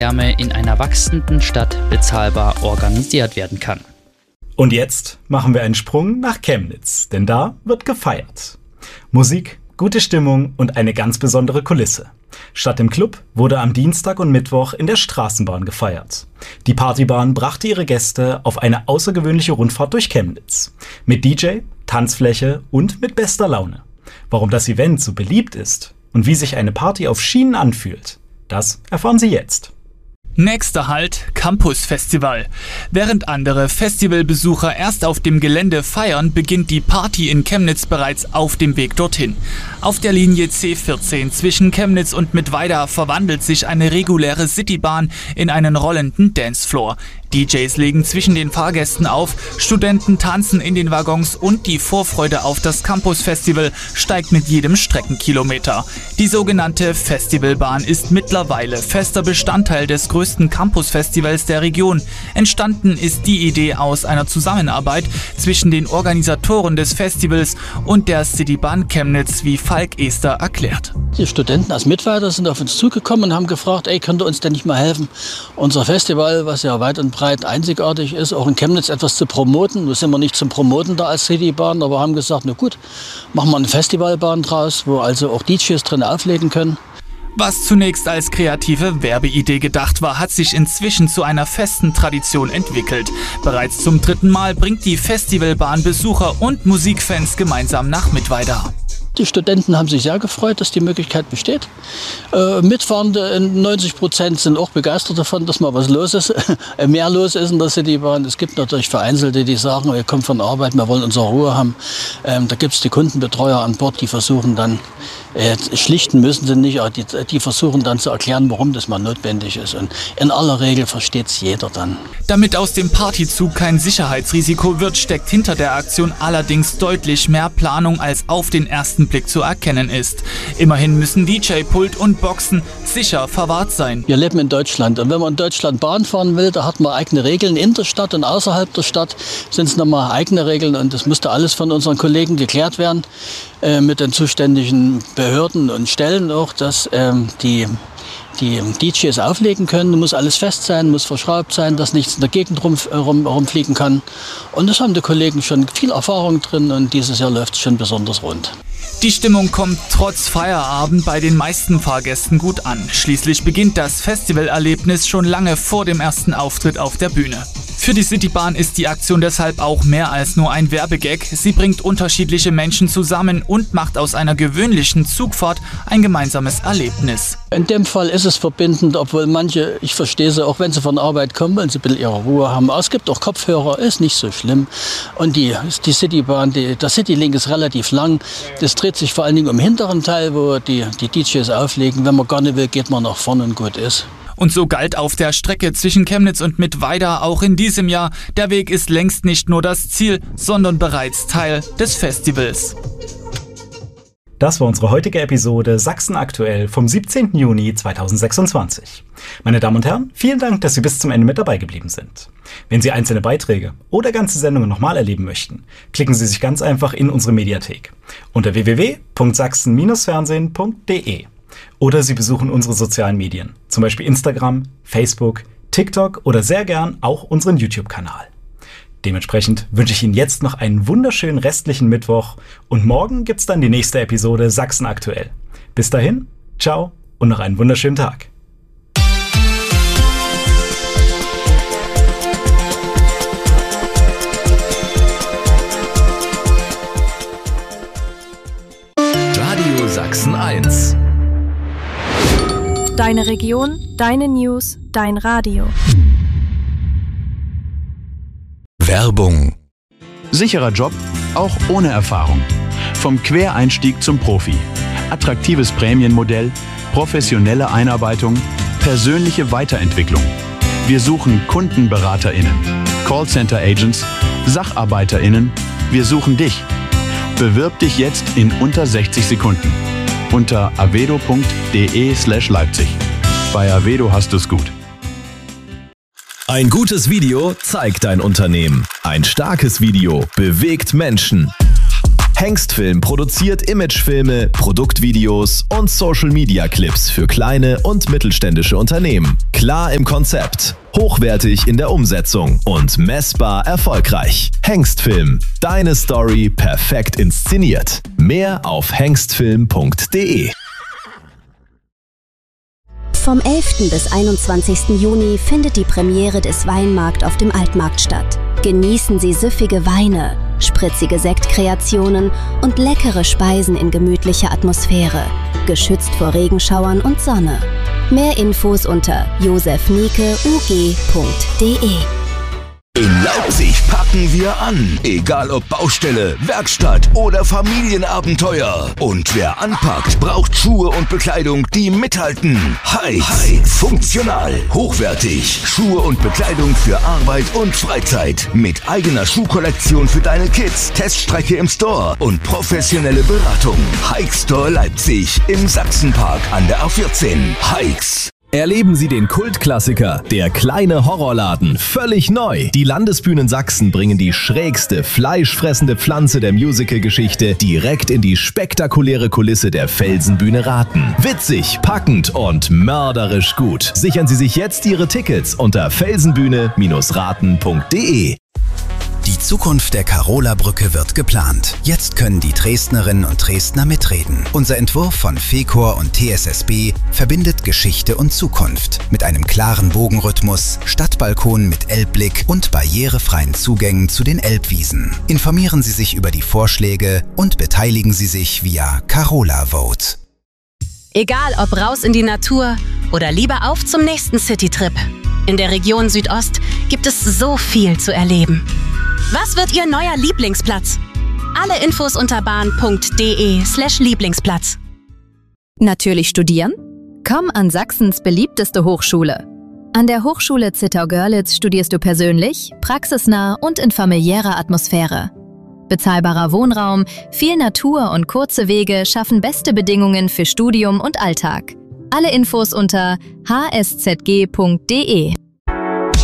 Wärme in einer wachsenden Stadt bezahlbar organisiert werden kann. Und jetzt machen wir einen Sprung nach Chemnitz, denn da wird gefeiert. Musik, gute Stimmung und eine ganz besondere Kulisse. Statt im Club wurde am Dienstag und Mittwoch in der Straßenbahn gefeiert. Die Partybahn brachte ihre Gäste auf eine außergewöhnliche Rundfahrt durch Chemnitz. Mit DJ, Tanzfläche und mit bester Laune. Warum das Event so beliebt ist und wie sich eine Party auf Schienen anfühlt, das erfahren Sie jetzt. Nächster Halt, Campus Festival. Während andere Festivalbesucher erst auf dem Gelände feiern, beginnt die Party in Chemnitz bereits auf dem Weg dorthin. Auf der Linie C14 zwischen Chemnitz und Mittweida verwandelt sich eine reguläre Citybahn in einen rollenden Dancefloor. DJs legen zwischen den Fahrgästen auf, Studenten tanzen in den Waggons und die Vorfreude auf das Campus Festival steigt mit jedem Streckenkilometer. Die sogenannte Festivalbahn ist mittlerweile fester Bestandteil des größten Campus-Festivals der Region. Entstanden ist die Idee aus einer Zusammenarbeit zwischen den Organisatoren des Festivals und der Citybahn Chemnitz, wie Falk Ester erklärt. Die Studenten aus Mittweida sind auf uns zugekommen und haben gefragt, könnt ihr uns denn nicht mal helfen, unser Festival, was ja weit und breit einzigartig ist, auch in Chemnitz etwas zu promoten. Nun sind wir nicht zum Promoten da als Citybahn, aber haben gesagt, na gut, machen wir eine Festivalbahn draus, wo also auch DJs drin auflegen können. Was zunächst als kreative Werbeidee gedacht war, hat sich inzwischen zu einer festen Tradition entwickelt. Bereits zum 3. Mal bringt die Festivalbahn Besucher und Musikfans gemeinsam nach Mittweida. Die Studenten haben sich sehr gefreut, dass die Möglichkeit besteht. Mitfahrende 90% sind auch begeistert davon, dass mal was los ist, mehr los ist in der Citybahn. Es gibt natürlich Vereinzelte, die sagen, wir kommen von Arbeit, wir wollen unsere Ruhe haben. Da gibt es die Kundenbetreuer an Bord, die versuchen dann, schlichten müssen sie nicht, aber die versuchen dann zu erklären, warum das mal notwendig ist. Und in aller Regel versteht es jeder dann. Damit aus dem Partyzug kein Sicherheitsrisiko wird, steckt hinter der Aktion allerdings deutlich mehr Planung, als auf den ersten Blick zu erkennen ist. Immerhin müssen DJ-Pult und Boxen sicher verwahrt sein. Wir leben in Deutschland und wenn man in Deutschland Bahn fahren will, da hat man eigene Regeln in der Stadt und außerhalb der Stadt sind es nochmal eigene Regeln und das musste alles von unseren Kollegen geklärt werden mit den zuständigen Behörden und Stellen auch, dass die DJs auflegen können, muss alles fest sein, muss verschraubt sein, dass nichts in der Gegend rumfliegen kann. Und das haben die Kollegen schon viel Erfahrung drin und dieses Jahr läuft es schon besonders rund. Die Stimmung kommt trotz Feierabend bei den meisten Fahrgästen gut an. Schließlich beginnt das Festivalerlebnis schon lange vor dem ersten Auftritt auf der Bühne. Für die Citybahn ist die Aktion deshalb auch mehr als nur ein Werbegag. Sie bringt unterschiedliche Menschen zusammen und macht aus einer gewöhnlichen Zugfahrt ein gemeinsames Erlebnis. In dem Fall ist es verbindend, obwohl manche, ich verstehe sie, auch wenn sie von Arbeit kommen, wollen sie ein bisschen ihre Ruhe haben. Aber es gibt auch Kopfhörer, ist nicht so schlimm. Und die Citybahn, der Citylink ist relativ lang. Das dreht sich vor allen Dingen um den hinteren Teil, wo die DJs auflegen. Wenn man gar nicht will, geht man nach vorne und gut ist. Und so galt auf der Strecke zwischen Chemnitz und Mittweida auch in diesem Jahr, der Weg ist längst nicht nur das Ziel, sondern bereits Teil des Festivals. Das war unsere heutige Episode Sachsen aktuell vom 17. Juni 2026. Meine Damen und Herren, vielen Dank, dass Sie bis zum Ende mit dabei geblieben sind. Wenn Sie einzelne Beiträge oder ganze Sendungen nochmal erleben möchten, klicken Sie sich ganz einfach in unsere Mediathek unter www.sachsen-fernsehen.de. Oder Sie besuchen unsere sozialen Medien, zum Beispiel Instagram, Facebook, TikTok oder sehr gern auch unseren YouTube-Kanal. Dementsprechend wünsche ich Ihnen jetzt noch einen wunderschönen restlichen Mittwoch und morgen gibt's dann die nächste Episode Sachsen aktuell. Bis dahin, ciao und noch einen wunderschönen Tag. Radio Sachsen 1. Deine Region, deine News, dein Radio. Werbung. Sicherer Job, auch ohne Erfahrung. Vom Quereinstieg zum Profi. Attraktives Prämienmodell, professionelle Einarbeitung, persönliche Weiterentwicklung. Wir suchen KundenberaterInnen, Callcenter-Agents, SacharbeiterInnen. Wir suchen dich. Bewirb dich jetzt in unter 60 Sekunden. Unter avedo.de/Leipzig. Bei Avedo hast du's gut. Ein gutes Video zeigt dein Unternehmen. Ein starkes Video bewegt Menschen. Hengstfilm produziert Imagefilme, Produktvideos und Social-Media-Clips für kleine und mittelständische Unternehmen. Klar im Konzept, hochwertig in der Umsetzung und messbar erfolgreich. Hengstfilm, deine Story perfekt inszeniert. Mehr auf hengstfilm.de. Vom 11. bis 21. Juni findet die Premiere des Weinmarkt auf dem Altmarkt statt. Genießen Sie süffige Weine, spritzige Sektkreationen und leckere Speisen in gemütlicher Atmosphäre, geschützt vor Regenschauern und Sonne. Mehr Infos unter josefnieke.ug.de. In Leipzig packen wir an, egal ob Baustelle, Werkstatt oder Familienabenteuer. Und wer anpackt, braucht Schuhe und Bekleidung, die mithalten. Hikes. Funktional, hochwertig. Schuhe und Bekleidung für Arbeit und Freizeit. Mit eigener Schuhkollektion für deine Kids, Teststrecke im Store und professionelle Beratung. Hike Store Leipzig im Sachsenpark an der A14. Hikes. Erleben Sie den Kultklassiker Der kleine Horrorladen völlig neu. Die Landesbühnen Sachsen bringen die schrägste, fleischfressende Pflanze der Musical-Geschichte direkt in die spektakuläre Kulisse der Felsenbühne Rathen. Witzig, packend und mörderisch gut. Sichern Sie sich jetzt Ihre Tickets unter felsenbühne-rathen.de. Die Zukunft der Karola-Brücke wird geplant. Jetzt können die Dresdnerinnen und Dresdner mitreden. Unser Entwurf von FECOR und TSSB verbindet Geschichte und Zukunft mit einem klaren Bogenrhythmus, Stadtbalkonen mit Elbblick und barrierefreien Zugängen zu den Elbwiesen. Informieren Sie sich über die Vorschläge und beteiligen Sie sich via Carola Vote. Egal ob raus in die Natur oder lieber auf zum nächsten Citytrip. In der Region Südost gibt es so viel zu erleben. Was wird Ihr neuer Lieblingsplatz? Alle Infos unter bahn.de/Lieblingsplatz. Natürlich studieren? Komm an Sachsens beliebteste Hochschule. An der Hochschule Zittau-Görlitz studierst du persönlich, praxisnah und in familiärer Atmosphäre. Bezahlbarer Wohnraum, viel Natur und kurze Wege schaffen beste Bedingungen für Studium und Alltag. Alle Infos unter hszg.de.